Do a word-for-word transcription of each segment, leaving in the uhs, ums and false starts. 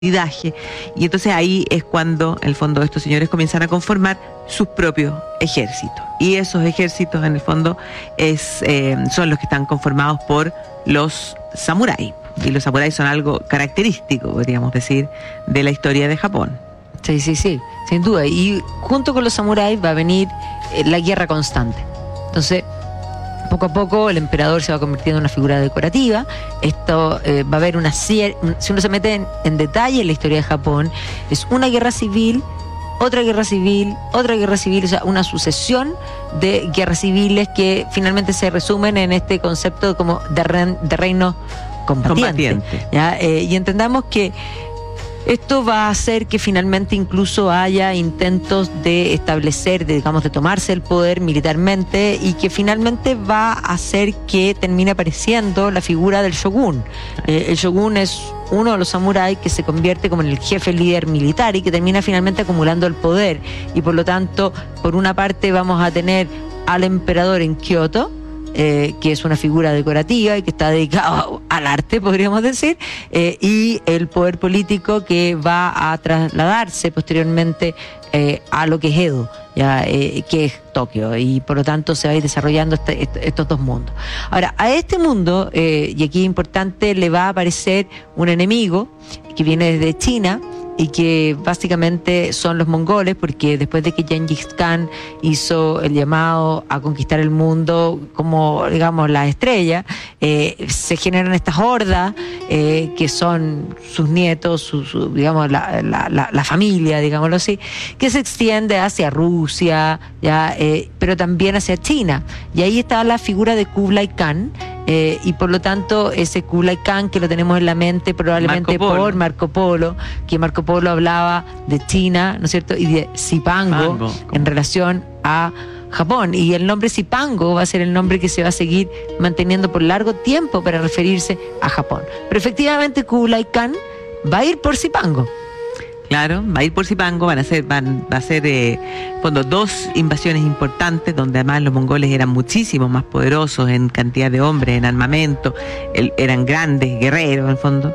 y entonces ahí es cuando en el fondo estos señores comienzan a conformar sus propios ejércitos, y esos ejércitos en el fondo es, eh, son los que están conformados por los samuráis, y los samuráis son algo característico, podríamos decir, de la historia de Japón. Sí, sí, sí, sin duda, y junto con los samuráis va a venir eh, la guerra constante. Entonces, poco a poco el emperador se va convirtiendo en una figura decorativa. Esto eh, va a haber una serie, si uno se mete en, en detalle en la historia de Japón, es una guerra civil, otra guerra civil, otra guerra civil, o sea, una sucesión de guerras civiles que finalmente se resumen en este concepto como de, re, de reino combatiente. combatiente. ¿Ya? Eh, y entendamos que esto va a hacer que finalmente incluso haya intentos de establecer, de, digamos, de tomarse el poder militarmente, y que finalmente va a hacer que termine apareciendo la figura del shogun. Eh, el shogun es uno de los samuráis que se convierte como en el jefe líder militar y que termina finalmente acumulando el poder. Y por lo tanto, por una parte vamos a tener al emperador en Kioto, Eh, que es una figura decorativa y que está dedicado al arte, podríamos decir, eh, y el poder político que va a trasladarse posteriormente eh, a lo que es Edo, ya, eh, que es Tokio, y por lo tanto se va a ir desarrollando este, este, estos dos mundos. Ahora, a este mundo, eh, y aquí es importante, le va a aparecer un enemigo que viene desde China, y que básicamente son los mongoles, porque después de que Gengis Khan hizo el llamado a conquistar el mundo como, digamos, la estrella, eh, se generan estas hordas eh, que son sus nietos, su, su, digamos, la, la, la, la familia, digámoslo así, que se extiende hacia Rusia, ya, eh, pero también hacia China. Y ahí está la figura de Kublai Khan, Eh, y por lo tanto ese Kublai Khan que lo tenemos en la mente probablemente Marco por Marco Polo, que Marco Polo hablaba de China, ¿no es cierto?, y de Zipango Pango, en relación a Japón, y el nombre Zipango va a ser el nombre que se va a seguir manteniendo por largo tiempo para referirse a Japón. Pero efectivamente Kublai Khan va a ir por Zipango. Claro, va a ir por Zipango, van a ser, van, va a ser eh, fondo, dos invasiones importantes, donde además los mongoles eran muchísimo más poderosos en cantidad de hombres, en armamento, el, eran grandes guerreros en el fondo,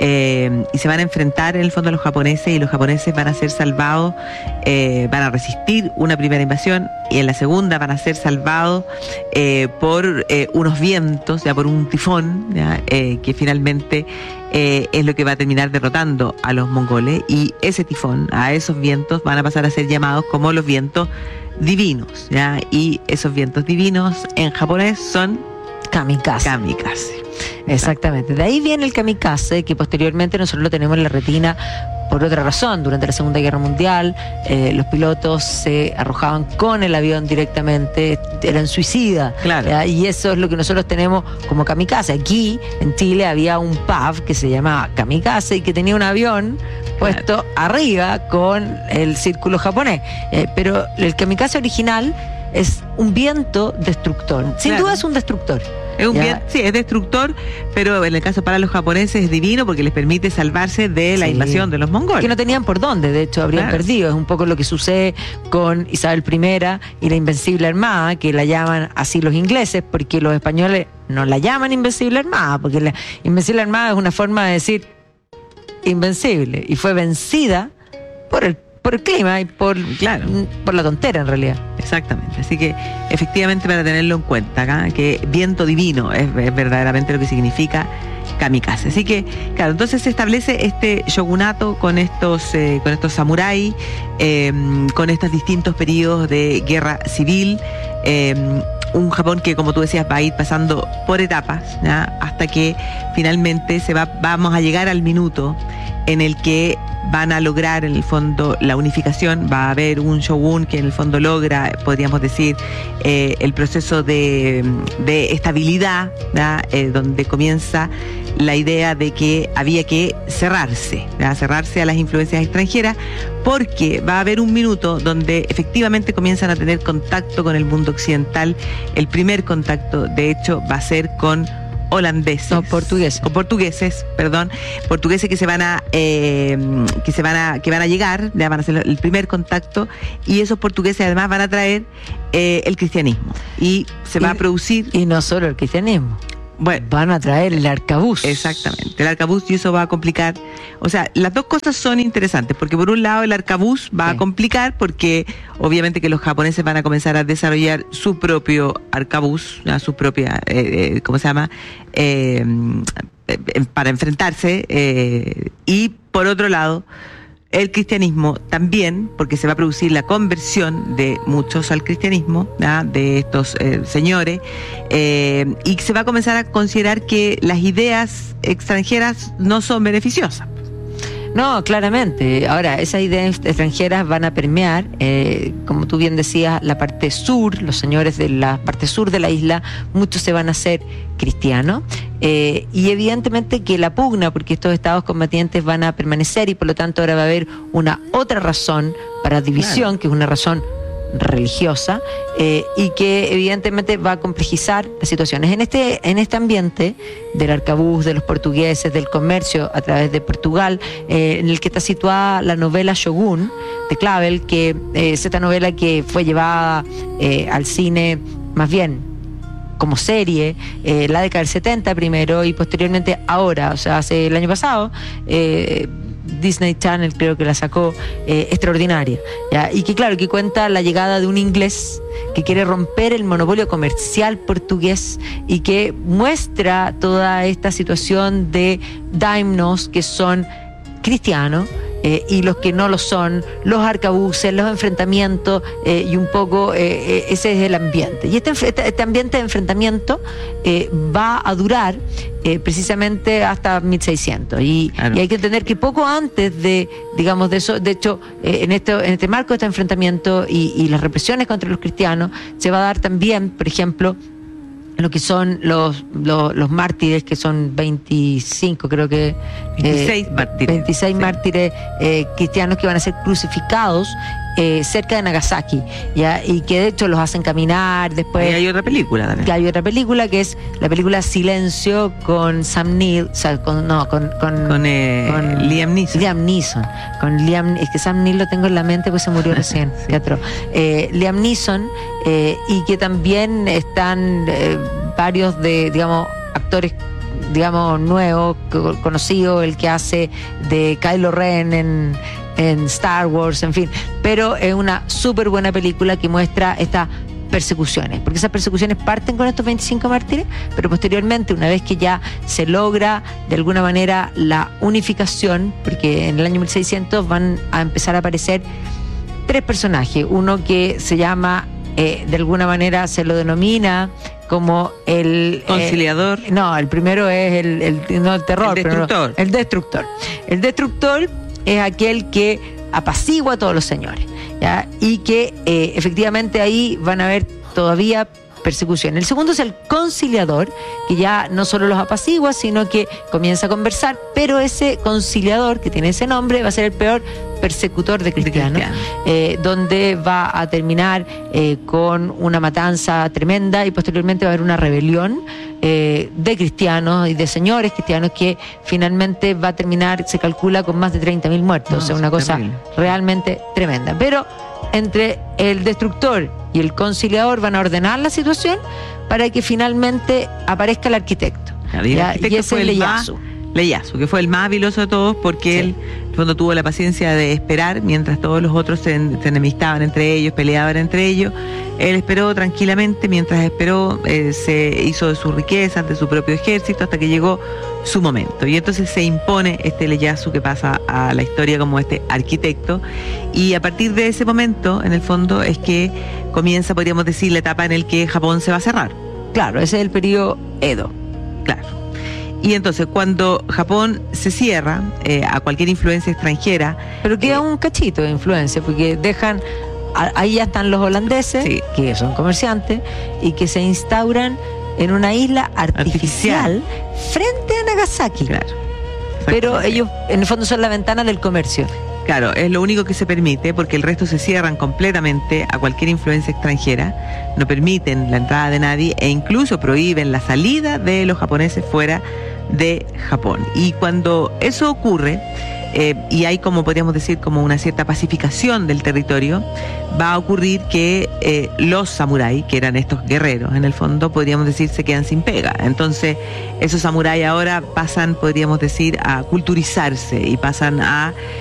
eh, y se van a enfrentar en el fondo a los japoneses, y los japoneses van a ser salvados, eh, van a resistir una primera invasión, y en la segunda van a ser salvados eh, por eh, unos vientos, ya por un tifón, ya, eh, que finalmente Eh, es lo que va a terminar derrotando a los mongoles, y ese tifón, a esos vientos van a pasar a ser llamados como los vientos divinos, ¿ya? Y esos vientos divinos en japonés son kamikaze. Kamikaze. Exactamente. De ahí viene el kamikaze, que posteriormente nosotros lo tenemos en la retina por otra razón. Durante la Segunda Guerra Mundial, eh, los pilotos se arrojaban con el avión directamente, eran suicidas. Claro. ¿Ya? Y eso es lo que nosotros tenemos como kamikaze. Aquí, en Chile, había un pub que se llamaba Kamikaze y que tenía un avión puesto claro. arriba con el círculo japonés. Eh, pero el kamikaze original es un viento destructor. Sin claro. duda es un destructor. Es un bien, sí, es destructor, pero en el caso para los japoneses es divino porque les permite salvarse de la sí. invasión de los mongoles. Que no tenían por dónde, de hecho habrían claro. perdido. Es un poco lo que sucede con Isabel primera y la Invencible Armada, que la llaman así los ingleses, porque los españoles no la llaman Invencible Armada, porque la Invencible Armada es una forma de decir invencible, y fue vencida por el por el clima y por, claro. por la tontera en realidad. Exactamente, así que efectivamente para tenerlo en cuenta acá, que viento divino es, es verdaderamente lo que significa kamikaze. Así que, claro, entonces se establece este shogunato con estos, eh, con estos samuráis, eh, con estos distintos periodos de guerra civil, eh, un Japón que, como tú decías, va a ir pasando por etapas, ¿ya? Hasta que finalmente se va, vamos a llegar al minuto en el que van a lograr en el fondo la unificación. Va a haber un shogun que en el fondo logra, podríamos decir, eh, el proceso de, de estabilidad, eh, donde comienza la idea de que había que cerrarse, ¿verdad? cerrarse a las influencias extranjeras, porque va a haber un minuto donde efectivamente comienzan a tener contacto con el mundo occidental. El primer contacto, de hecho, va a ser con holandeses, no, portugueses, o portugueses, perdón, portugueses que se van a, eh, que se van a, que van a llegar, ya van a hacer el primer contacto, y esos portugueses además van a traer eh, el cristianismo, y se va y, a producir. Y no solo el cristianismo. Bueno, van a traer el arcabuz. Exactamente, el arcabuz, y eso va a complicar. O sea, las dos cosas son interesantes, porque por un lado el arcabuz va sí. a complicar, porque obviamente que los japoneses van a comenzar a desarrollar su propio arcabuz, su propia, eh, eh, ¿cómo se llama? Eh, eh, para enfrentarse, eh, y por otro lado, el cristianismo también, porque se va a producir la conversión de muchos al cristianismo, ¿verdad? De estos eh, señores, eh, y se va a comenzar a considerar que las ideas extranjeras no son beneficiosas. No, claramente. Ahora, esas ideas extranjeras van a permear, eh, como tú bien decías, la parte sur, los señores de la parte sur de la isla, muchos se van a hacer cristianos, eh, y evidentemente que la pugna, porque estos estados combatientes van a permanecer y por lo tanto ahora va a haber una otra razón para división, claro, que es una razón religiosa, eh, y que evidentemente va a complejizar las situaciones. En este, en este ambiente del arcabuz, de los portugueses, del comercio a través de Portugal, eh, en el que está situada la novela Shogun de Clavel, que eh, es esta novela que fue llevada eh, al cine más bien como serie, eh, la década del setenta primero y posteriormente ahora, o sea, hace el año pasado, eh, Disney Channel creo que la sacó, eh, extraordinaria, ¿ya? Y que claro, que cuenta la llegada de un inglés que quiere romper el monopolio comercial portugués y que muestra toda esta situación de daimnos que son cristianos, Eh, y los que no lo son, los arcabuces, los enfrentamientos, eh, y un poco eh, eh, ese es el ambiente. Y este, este, este ambiente de enfrentamiento eh, va a durar eh, precisamente hasta mil seiscientos. Y, claro. y hay que entender que poco antes de, digamos, de eso, de hecho, eh, en, este, en este marco de este enfrentamiento y, y las represiones contra los cristianos, se va a dar también, por ejemplo, lo que son los, los, los mártires, que son veinticinco, creo que... veintiséis eh, mártires. veintiséis sí. mártires eh, cristianos que van a ser crucificados eh, cerca de Nagasaki, ¿ya? Y que de hecho los hacen caminar después... Y hay otra película también. Que hay otra película, que es la película Silencio, con Sam Neill, o sea, con, no, con... Con, con, eh, con Liam Neeson. Liam Neeson. Con Liam, es que Sam Neill lo tengo en la mente, pues se murió recién, sí. teatro. Eh, Liam Neeson, eh, y que también están eh, varios de, digamos, actores, digamos, nuevos, conocidos, el que hace de Kylo Ren en... en Star Wars, en fin, pero es una súper buena película que muestra estas persecuciones, porque esas persecuciones parten con estos veinticinco mártires, pero posteriormente, una vez que ya se logra de alguna manera la unificación, porque en el año mil seiscientos van a empezar a aparecer tres personajes, uno que se llama, eh, de alguna manera se lo denomina como el conciliador. Eh, no, el primero es el, el no el terror, el destructor. Pero no, el destructor. El destructor es aquel que apacigua a todos los señores, ¿ya? Y que eh, efectivamente ahí van a haber todavía persecución. El segundo es el conciliador, que ya no solo los apacigua, sino que comienza a conversar, pero ese conciliador, que tiene ese nombre, va a ser el peor persecutor de cristianos, de cristiano. eh, donde va a terminar eh, con una matanza tremenda y posteriormente va a haber una rebelión eh, de cristianos y de señores cristianos que finalmente va a terminar, se calcula, con más de treinta mil muertos, no, o sea, una cosa terrible, realmente tremenda. Pero entre el destructor y el conciliador van a ordenar la situación para que finalmente aparezca el arquitecto. El arquitecto y ese fue el Ieyasu. Ieyasu, que fue el más habiloso de todos, porque sí. él en el fondo tuvo la paciencia de esperar mientras todos los otros se, se enemistaban entre ellos, peleaban entre ellos. Él esperó tranquilamente, mientras esperó eh, se hizo de sus riquezas, de su propio ejército, hasta que llegó su momento. Y entonces se impone este Ieyasu, que pasa a la historia como este arquitecto, y a partir de ese momento, en el fondo, es que comienza, podríamos decir, la etapa en la que Japón se va a cerrar. Claro, ese es el periodo Edo. Claro. Y entonces, cuando Japón se cierra eh, a cualquier influencia extranjera... Pero queda eh, un cachito de influencia, porque dejan... Ahí ya están los holandeses, sí. que son comerciantes, y que se instauran en una isla artificial, artificial. frente a Nagasaki. Claro. Pero ellos, en el fondo, son la ventana del comercio. Claro, es lo único que se permite, porque el resto se cierran completamente a cualquier influencia extranjera, no permiten la entrada de nadie e incluso prohíben la salida de los japoneses fuera de Japón. Y cuando eso ocurre, eh, y hay, como podríamos decir, como una cierta pacificación del territorio, va a ocurrir que eh, los samuráis, que eran estos guerreros, en el fondo, podríamos decir, se quedan sin pega. Entonces, esos samuráis ahora pasan, podríamos decir, a culturizarse y pasan a